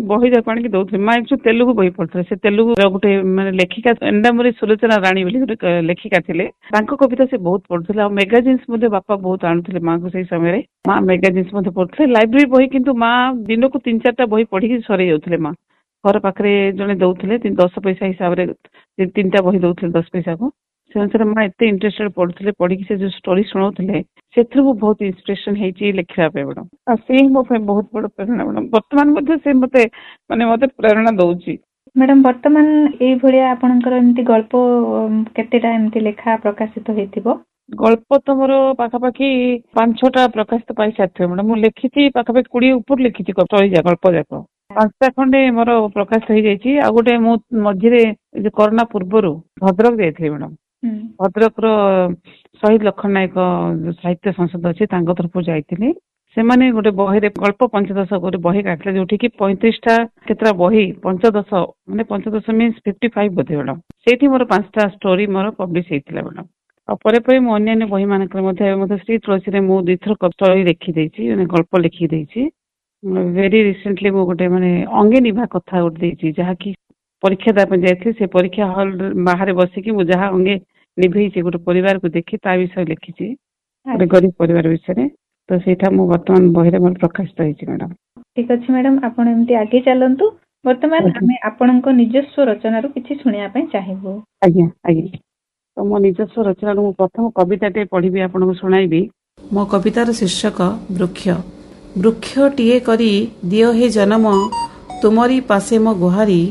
ବହି ଯାକ ଆଣିକି ଦଉଥିଲେ। ମା ଆକ୍ଚୁଆଲି ତେଲୁଗୁ ବହି ପଢୁଥିଲେ। ସେ ତେଲୁଗୁ ଗୋଟେ ମାନେ ଲେଖିକା ଏଣ୍ଡାମୁରୀ ସୁଲୋଚନା ରାଣୀ ବୋଲି ଗୋଟେ ଲେଖିକା ଥିଲେ। ତାଙ୍କ କବିତା ସେ ବହୁତ ପଢୁଥିଲେ। ଆଉ ମେଗାଜିନ୍ସ ମଧ୍ୟ ବାପା ବହୁତ ଆଣୁଥିଲେ ମାଙ୍କୁ ସେଇ ସମୟରେ। ମା ମେଗାଜିନ୍ସ ମଧ୍ୟ ପଢୁଥିଲେ। ଲାଇବ୍ରେରୀ ବହି କିନ୍ତୁ ମା ଦିନକୁ 3-4ଟା ବହି ପଢିକି ସରେଇ ଯାଉଥିଲେ। ମା ଘର ପାଖରେ ଜଣେ ଦଉଥିଲେ 10 ପଇସା ହିସାବରେ 3ଟା ବହି ଦଉଥିଲେ 10 ପଇସାକୁ। ସେ ଅନୁସାରେ ମା ଏତେ ଇଣ୍ଟରେଷ୍ଟେଡ ପଢୁଥିଲେ। ପଢିକି ସେ ଯୋଉ ଷ୍ଟୋରି ଶୁଣାଉଥିଲେ ସେଥିରୁ ମୁଁ ବହୁତ ଇନ୍ସପିରେସନ ହେଇଛି ଲେଖିବା ପାଇଁ ମ୍ୟାଡମ। ଆଉ ସେ ହିଁ ମୋ ପାଇଁ ବହୁତ ବଡ ପ୍ରେରଣା ମ୍ୟାଡମ। ବର୍ତ୍ତମାନ ମଧ୍ୟ ସେ ମତେ ପ୍ରେରଣା ଦଉଛି। ମ୍ୟାଡାମ ବର୍ତ୍ତମାନ ଏଇଭଳିଆ ଆପଣଙ୍କର ଏମିତି ଗଳ୍ପ କେତେଟା ଏମିତି ଲେଖା ପ୍ରକାଶିତ ହେଇଥିବ? ଗଳ୍ପ ତ ମୋର ପାଖାପାଖି 5-6ଟା ପ୍ରକାଶିତ ପାଇସାରିଥିବ ମ୍ୟାଡମ। ମୁଁ ଲେଖିଛି ପାଖାପାଖି 20 ଉପରୁ ଲେଖିଛି ଗଳ୍ପ ଯାକ। 5ଟା ଖଣ୍ଡେ ମୋର ପ୍ରକାଶ ହେଇଯାଇଛି। ଆଉ ଗୋଟେ ମୁଁ ମଝିରେ କରୋନା ପୂର୍ବରୁ ଭଦ୍ରକ ଯାଇଥିଲି ମ୍ୟାଡମ। ଭଦ୍ରକର ଶହୀଦ ଲକ୍ଷ୍ମଣ ନାୟକ ସାହିତ୍ୟ ସଂସଦ ଅଛି ତାଙ୍କ ତରଫରୁ ଯାଇଥିଲି। ସେମାନେ ଗୋଟେ ବହିରେ ଗଳ୍ପ 5-10 ଗୋଟେ ବହି କାଟିଲେ ଯୋଉଠି କି 35ଟା କେତେଟା ବହି 5-10 ମାନେ 5-10 ମିନ୍ସ 55 ବୋଧେ ମ୍ୟାଡମ। ସେଇଠି ମୋର 5ଟା ଷ୍ଟୋରି ମୋର ପବ୍ଲିଶ ହେଇଥିଲା ମ୍ୟାଡମ। ଆଉ ପରେ ପରେ ମୁଁ ଅନ୍ୟାନ୍ୟ ବହି ମାନଙ୍କରେ ମଧ୍ୟ ଶ୍ରୀ ତୁଳସୀରେ ମୁଁ 2ଥର ଷ୍ଟୋରି ଲେଖିଦେଇଛି, ମାନେ ଗଳ୍ପ ଲେଖିଦେଇଛି। ଭେରି ରିସେଣ୍ଟଲି ମୁଁ ଗୋଟେ ମାନେ ଅଙ୍ଗେ ନିଭା କଥା ଗୋଟେ ଦେଇଛି, ଯାହାକି ପରୀକ୍ଷା ଦେବା ପାଇଁ ଯାଇଥିଲି। ସେ ପରୀକ୍ଷା ହଲ ବାହାରେ ବସିକି ମୁଁ ଯାହା ଅଙ୍ଗେ ନିଭେଇଛି ଗୋଟେ ପରିବାରକୁ ଦେଖି ତା ବିଷୟରେ ଲେଖିଛି, ଗୋଟେ ଗରିବ ପରିବାର ବିଷୟରେ। ତ ସେଇଟା ମୁଁ ବର୍ତ୍ତମାନ ବହିରେ ମୋର ପ୍ରକାଶିତ ହେଇଛି ମ୍ୟାଡାମ। ଠିକ ଅଛି ମ୍ୟାଡାମ, ଆପଣ ଏମିତି ଆଗେଇ ଚାଲନ୍ତୁ। ବର୍ତ୍ତମାନ ଆମେ ଆପଣଙ୍କ ନିଜସ୍ୱ ରଚନାରୁ କିଛି ଶୁଣିବା ପାଇଁ ଚାହିଁବୁ। ଆଜ୍ଞା ଆଜ୍ଞା। ତ ମୋ ନିଜସ୍ୱ ରଚନାରୁ ମୁଁ ପ୍ରଥମ କବିତାଟେ ପଢିବି, ଆପଣଙ୍କୁ ଶୁଣାଇବି। ମୋ କବିତାର ଶୀର୍ଷକ ବୃକ୍ଷ। ବୃକ୍ଷଟିଏ କରି ଦିଅ ହେ ଜନମ, ତୁମରି ପାଶେ ମୋ ଗୁହାରି।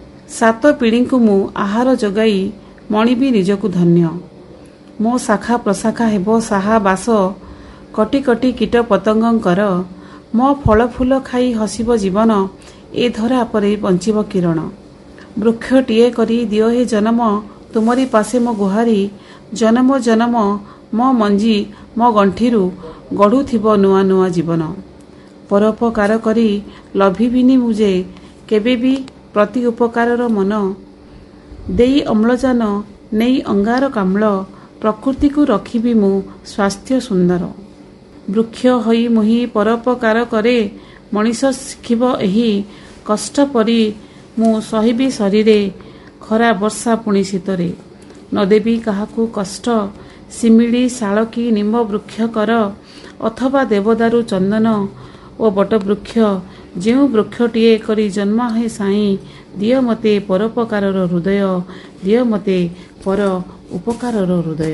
7 ପିଢ଼ିଙ୍କୁ ମୁଁ ଆହାର ଯୋଗାଇ ମଣିବି ନିଜକୁ ଧନ୍ୟ। ମୋ ଶାଖା ପ୍ରଶାଖା ହେବ ସାହା ବାସ, କୋଟି କୋଟି କୀଟ ପତଙ୍ଗଙ୍କର। ମୋ ଫଳ ଫୁଲ ଖାଇ ହସିବ ଜୀବନ, ଏ ଧରା ପରେ ବଞ୍ଚିବ କିରଣ। ବୃକ୍ଷଟିଏ କରି ଦିଅ ହେ ଜନମ, ତୁମରି ପାଶେ ମୋ ଗୁହାରି। ଜନମ ଜନମ ମୋ ମଞ୍ଜି ମୋ ଗଣ୍ଠିରୁ ଗଢ଼ୁଥିବ ନୂଆ ନୂଆ ଜୀବନ। ପରୋପକାର କରି ଲଭିବିନି ମୁଁ ଯେ କେବେ ବି ପ୍ରତି ଉପକାରର ମନ। ଦେଇ ଅମ୍ଳଜାନ ନେଇ ଅଙ୍ଗାର କାମ୍ଳ, ପ୍ରକୃତିକୁ ରଖିବି ମୁଁ ସ୍ୱାସ୍ଥ୍ୟ ସୁନ୍ଦର। ବୃକ୍ଷ ହୋଇ ମୁହିଁ ପରୋପକାର କରେ, ମଣିଷ ଶିଖିବ ଏହି କଷ୍ଟ ପରି ମୁଁ ସହିବି ଶରୀରେ, ଖରା ବର୍ଷା ପୁଣି ଶୀତରେ। ନଦେବି କାହାକୁ କଷ୍ଟ, ଶିମିଳି ଶାଳ କି ନିମ୍ବ ବୃକ୍ଷ କର, ଅଥବା ଦେବଦାରୁ ଚନ୍ଦନ ଓ ବଟବୃକ୍ଷ। ଯେଉଁ ବୃକ୍ଷଟିଏ କରି ଜନ୍ମ ହେ ସାଇଁ, ଦିଅ ମୋତେ ପରୋପକାରର ହୃଦୟ, ଦିଅ ମୋତେ ପର ଉପକାରର ହୃଦୟ।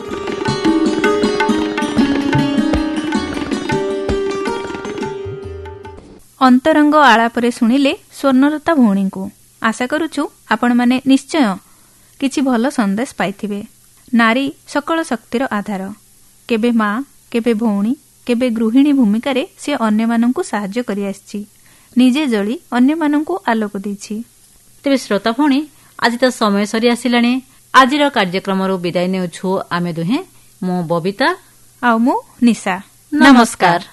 ଅନ୍ତରଙ୍ଗ ଆଳାପରେ ଶୁଣିଲେ ସ୍ୱର୍ଣ୍ଣଲତା ଭଉଣୀଙ୍କୁ। ଆଶା କରୁଛୁ ଆପଣମାନେ ନିଶ୍ଚୟ କିଛି ଭଲ ସନ୍ଦେଶ ପାଇଥିବେ। ନାରୀ ସକଳ ଶକ୍ତିର ଆଧାର। କେବେ ମା, କେବେ ଭଉଣୀ, କେବେ ଗୃହିଣୀ ଭୂମିକାରେ ସେ ଅନ୍ୟମାନଙ୍କୁ ସାହାଯ୍ୟ କରିଆସିଛି। ନିଜେ ଜଳି ଅନ୍ୟମାନଙ୍କୁ ଆଲୋକ ଦେଇଛି। ତେବେ ଶ୍ରୋତା ଭଉଣୀ, ଆଜି ତ ସମୟ ସରି ଆସିଲାଣି। ଆଜିର କାର୍ଯ୍ୟକ୍ରମରୁ ବିଦାୟ ନେଉଛୁ ଆମେ ଦୁହେଁ, ମୁଁ ବବିତା ଆଉ ମୁଁ ନିଶା। ନମସ୍କାର।